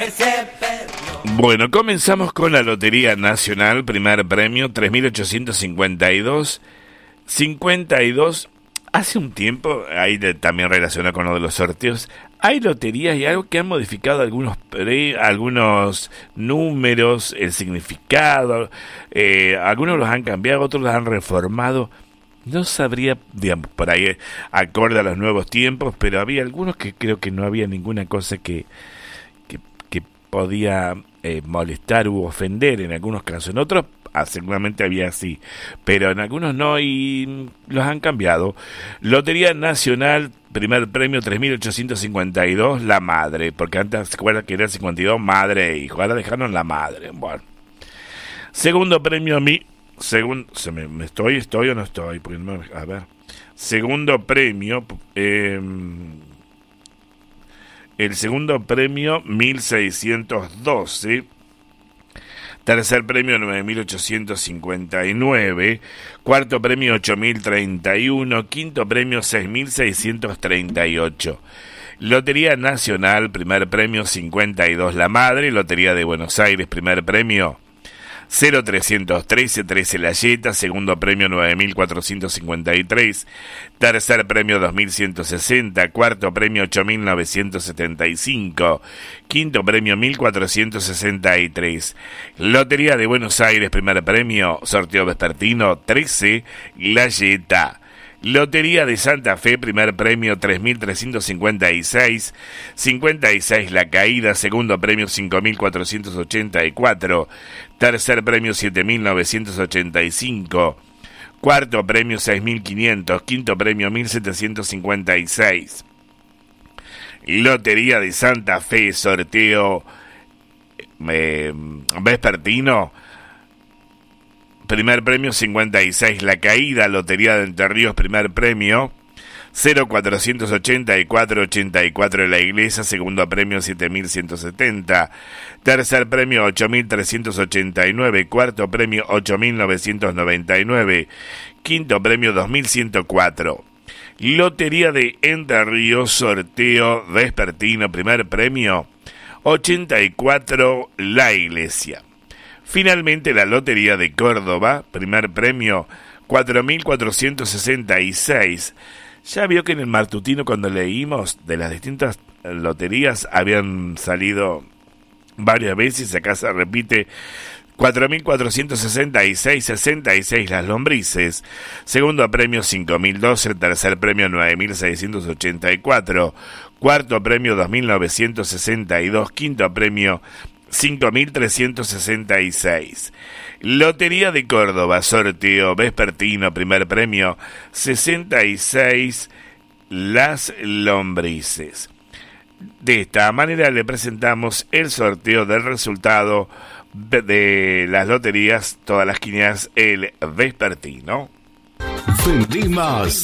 Bueno, comenzamos con la Lotería Nacional, primer premio, 3.852, 52. Hace un tiempo, ahí también relacionado con lo de los sorteos, hay loterías y algo que han modificado algunos números, el significado, algunos los han cambiado, otros los han reformado. No sabría, digamos, por ahí, acorde a los nuevos tiempos, pero había algunos que creo que no había ninguna cosa que podía molestar u ofender en algunos casos. En otros seguramente había así, pero en algunos no y los han cambiado. Lotería Nacional, primer premio 3.852, la madre, porque antes se acuerda que era 52 madre e hijo, ahora dejaron la madre. Bueno, segundo premio estoy o no estoy, porque no, a ver, segundo premio, el segundo premio 1.612, tercer premio 9.859, cuarto premio 8.031, quinto premio 6.638. Lotería Nacional, primer premio 52 la madre, Lotería de Buenos Aires, primer premio 0313, 13 la yeta, segundo premio 9.453, tercer premio 2.160, cuarto premio 8.975, quinto premio 1.463. Lotería de Buenos Aires, primer premio, sorteo vespertino 13 la yeta. Lotería de Santa Fe, primer premio 3.356, 56 la caída, segundo premio 5.484, tercer premio 7.985, cuarto premio 6.500, quinto premio 1.756. Lotería de Santa Fe, sorteo vespertino, primer premio 56 la caída, Lotería de Entre Ríos, primer premio 0484 la iglesia, segundo premio 7170, tercer premio 8389, cuarto premio 8999, quinto premio 2104. Lotería de Entre Ríos, sorteo vespertino, primer premio 84 la iglesia. Finalmente, la Lotería de Córdoba, primer premio 4.466. Ya vio que en el matutino, cuando leímos de las distintas loterías, habían salido varias veces, acá se repite 4.466, 66 las lombrices, segundo premio 5.012, tercer premio 9.684, cuarto premio 2.962, quinto premio 5.366. Lotería de Córdoba, sorteo vespertino, primer premio 66 las lombrices. De esta manera le presentamos el sorteo del resultado de las loterías, todas las quinielas, el vespertino. Vendí más